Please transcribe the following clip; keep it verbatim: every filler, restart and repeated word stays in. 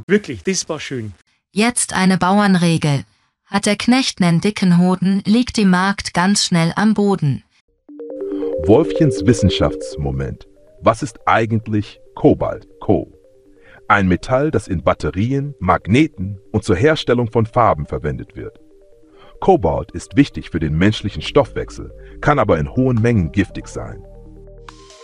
Wirklich, das war schön. Jetzt eine Bauernregel. Hat der Knecht nen dicken Hoden, liegt die Magd ganz schnell am Boden. Wolfchens Wissenschaftsmoment. Was ist eigentlich Kobalt, Co? Ein Metall, das in Batterien, Magneten und zur Herstellung von Farben verwendet wird. Kobalt ist wichtig für den menschlichen Stoffwechsel, kann aber in hohen Mengen giftig sein.